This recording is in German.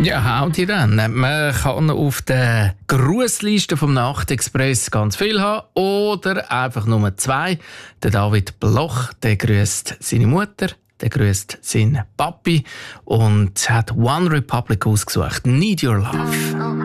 Ja, howdy dann. Man kann auf der Grussliste vom Nachtexpress ganz viel haben oder einfach nur 2. Der David Bloch, der grüßt seine Mutter, der grüßt seinen Papi und hat One Republic ausgesucht. Need Your Love.